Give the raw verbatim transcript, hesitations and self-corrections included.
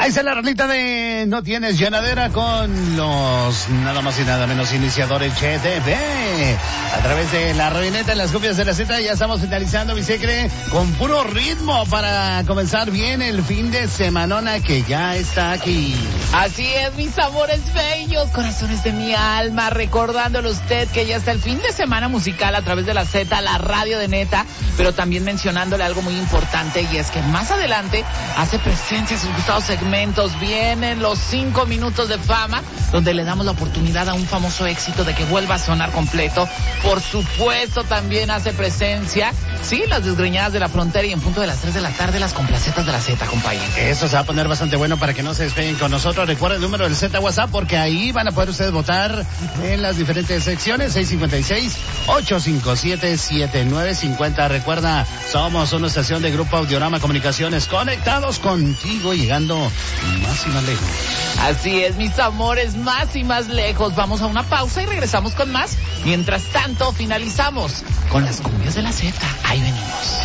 Ahí está la rolita de No Tienes Llenadera con los nada más y nada menos iniciadores G T V. A través de la Rodineta en las copias de la Z ya estamos finalizando, mi secre, con puro ritmo para comenzar bien el fin de semanona que ya está aquí. Así es, mis amores bellos, corazones de mi alma, recordándole a usted que ya está el fin de semana musical a través de la Z, la radio de Neta, pero también mencionándole algo muy importante, y es que más adelante hace presencia en sus gustados segmentos. Vienen los cinco minutos de fama, donde le damos la oportunidad a un famoso éxito de que vuelva a sonar completo. Por supuesto, también hace presencia, sí, las desgreñadas de la frontera, y en punto de las tres de la tarde, las complacetas de la Z, compañero. Eso se va a poner bastante bueno para que no se despeguen con nosotros. Recuerden el número del Z WhatsApp, porque ahí van a poder ustedes votar en las diferentes secciones. seis cinco seis, ocho cinco siete, siete nueve cinco cero. Recuerda, somos una estación de Grupo Audiorama Comunicaciones, conectados contigo, llegando más y más lejos. Así es, mis amores, más y más lejos. Vamos a una pausa y regresamos con más. Mientras tanto, finalizamos con las cumbias de la Z. Ahí venimos.